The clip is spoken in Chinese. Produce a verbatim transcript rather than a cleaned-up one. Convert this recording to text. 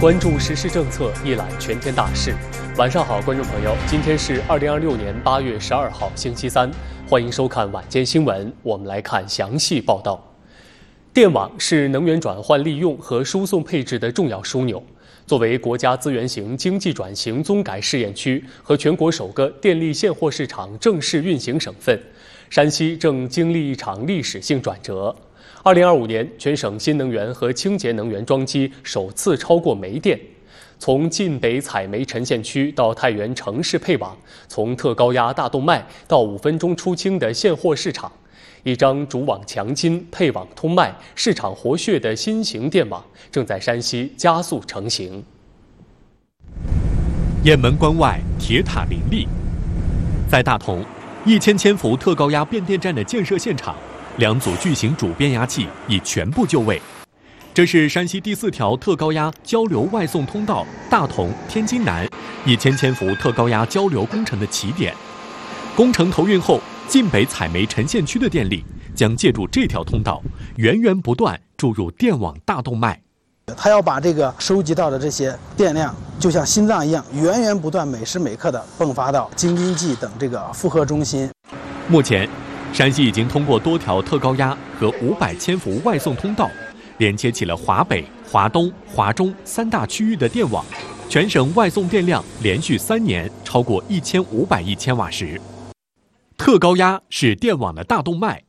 关注时事政策，一览全天大事。晚上好，观众朋友，今天是二零二六年八月十二号，星期三，欢迎收看晚间新闻。我们来看详细报道。电网是能源转换利用和输送配置的重要枢纽。作为国家资源型经济转型综改试验区和全国首个电力现货市场正式运行省份，山西正经历一场历史性转折。二零二五年，全省新能源和清洁能源装机首次超过煤电。从晋北采煤沉县区到太原城市配网，从特高压大动脉到五分钟出清的现货市场，一张主网强筋、配网通脉、市场活血的新型电网正在山西加速成型。 雁门关外，铁塔林立，在大同，一千千伏特高压变电站的建设现场，两组巨型主变压器已全部就位。这是山西第四条特高压交流外送通道大同天津南一千千伏特高压交流工程的起点。工程投运后，晋北采煤沉县区的电力将借助这条通道，源源不断注入电网大动脉。 它要把这个收集到的这些电量，就像心脏一样，源源不断、每时每刻地迸发到京津冀等这个负荷中心。 目前，山西已经通过多条特高压和五百千伏外送通道，连接起了华北、华东、华中三大区域的电网，全省外送电量连续三年超过一千五百亿千瓦时。特高压是电网的大动脉，